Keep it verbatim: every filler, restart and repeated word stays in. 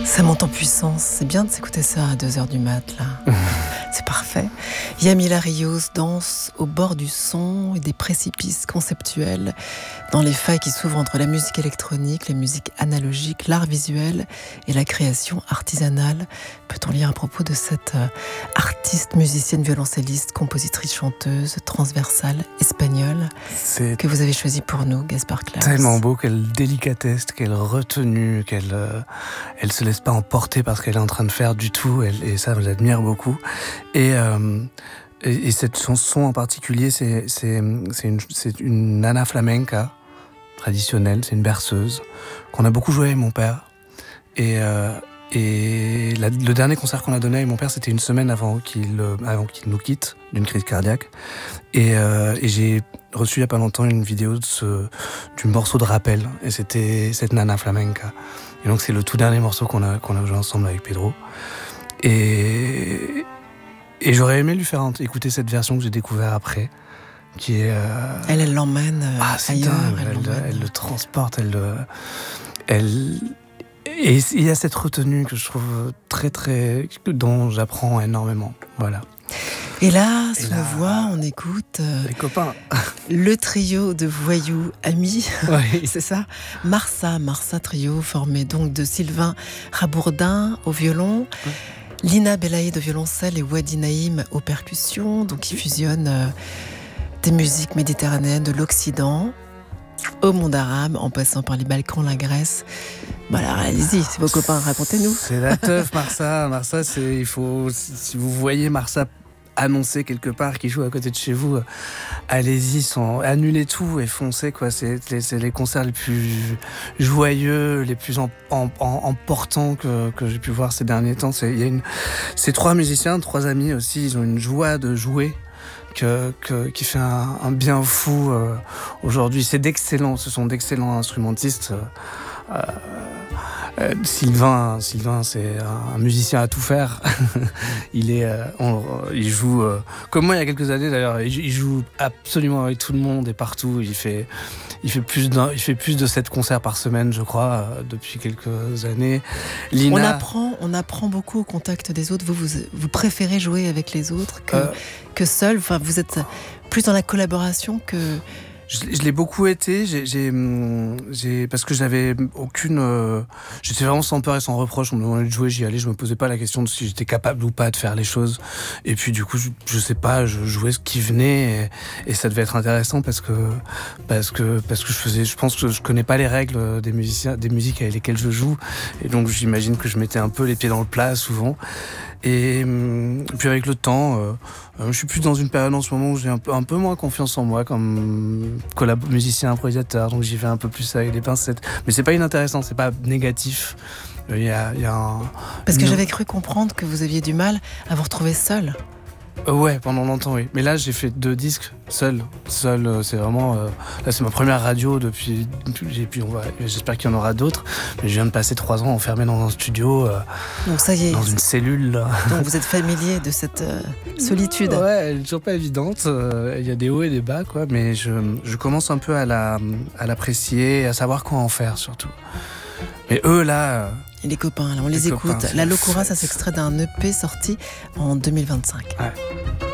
Ça monte en puissance. C'est bien de s'écouter ça à deux heures du mat, là. C'est parfait. Yamila Rios danse au bord du son et des précipices conceptuels dans les failles qui s'ouvrent entre la musique électronique, la musique analogique, l'art visuel et la création artisanale. Peut-on lire à propos de cette artiste, musicienne, violoncelliste, compositrice, chanteuse, transversale, espagnole, c'est que vous avez choisie pour nous, Gaspard Klaus. Tellement beau, quelle délicatesse, quelle retenue, qu'elle euh, elle se laisse pas emporter par ce qu'elle est en train de faire du tout, elle, et ça, je l'admire beaucoup. Et, euh, et, et cette chanson en particulier, c'est, c'est, c'est, une, c'est une nana flamenca traditionnelle, c'est une berceuse qu'on a beaucoup joué avec mon père. Et, euh, et la, le dernier concert qu'on a donné avec mon père, c'était une semaine avant qu'il, avant qu'il nous quitte d'une crise cardiaque. Et, euh, et j'ai reçu il n'y a pas longtemps une vidéo de ce, du morceau de rappel. Et c'était cette nana flamenca. Et donc c'est le tout dernier morceau qu'on a, qu'on a joué ensemble avec Pedro. Et, et j'aurais aimé lui faire écouter cette version que j'ai découverte après. Qui est, euh... Elle, elle l'emmène euh, ah, c'est ailleurs. dingue. Elle, elle, elle, elle le transporte. Elle, elle... Et il y a cette retenue que je trouve très, très... dont j'apprends énormément. Voilà. Et là, sous là, nos voix, on écoute euh, les copains. Le trio de voyous amis, Oui. c'est ça. Marsa, Marsa Trio, formé donc de Sylvain Rabourdin au violon, oui. Lina Belaïd au violoncelle et Wadi Naïm aux percussions, donc qui fusionnent euh, des musiques méditerranéennes de l'Occident au monde arabe, en passant par les Balkans, la Grèce. Bah alors, allez-y, c'est vos copains, racontez-nous. C'est la teuf, Marsa. Marsa, c'est, il faut, si vous voyez Marsa annoncer quelque part qu'il joue à côté de chez vous, allez-y, sans, annulez tout et foncez, quoi. C'est, c'est, c'est les concerts les plus joyeux, les plus en, en, en, emportants que, que j'ai pu voir ces derniers temps. C'est, il y a une, ces trois musiciens, trois amis aussi, ils ont une joie de jouer. Que, que, qui fait un, un bien fou euh, aujourd'hui. C'est d'excellents, ce sont d'excellents instrumentistes. Euh, euh, Sylvain, Sylvain, c'est un, un musicien à tout faire. il est, euh, on, il joue euh, comme moi il y a quelques années d'ailleurs. Il, il joue absolument avec tout le monde et partout. Il fait, il fait plus d'un, il fait plus de sept concerts par semaine, je crois, euh, depuis quelques années. Lina, on apprend, on apprend beaucoup au contact des autres. Vous, vous, vous préférez jouer avec les autres que, euh, que seul. Enfin, vous êtes plus dans la collaboration que. Je, je l'ai beaucoup été, j'ai, j'ai, j'ai, parce que j'avais aucune... Euh, j'étais vraiment sans peur et sans reproche. On me demandait de jouer, j'y allais. Je me posais pas la question de si j'étais capable ou pas de faire les choses. Et puis du coup, je, je sais pas, je jouais ce qui venait et, et ça devait être intéressant parce que, parce que, parce que je faisais... Je pense que je connais pas les règles des musiciens, des musiques avec lesquelles je joue. Et donc j'imagine que je mettais un peu les pieds dans le plat souvent. Et, et puis avec le temps, euh, je suis plus dans une période en ce moment où j'ai un peu, un peu moins confiance en moi comme collab- musicien improvisateur, donc j'y vais un peu plus avec les pincettes. Mais c'est pas inintéressant, c'est pas négatif. Il y a, il y a un... Parce que non. J'avais cru comprendre que vous aviez du mal à vous retrouver seul. Euh, ouais, pendant longtemps, oui. Mais là, j'ai fait deux disques seul. Seul, euh, c'est vraiment... Euh, là, c'est ma première radio depuis... Et puis, on va, j'espère qu'il y en aura d'autres. Mais je viens de passer trois ans enfermé dans un studio, euh, donc ça y est, dans une cellule. Là. Donc vous êtes familier de cette euh, solitude. Ouais, elle est toujours pas évidente. Il euh, y a des hauts et des bas, quoi. Mais je, je commence un peu à, la, à l'apprécier et à savoir quoi en faire, surtout. Mais eux, là... Et les copains, là, on les, les écoute. Copains, La Locura, ça s'extrait d'un E P sorti en deux mille vingt-cinq. Ouais.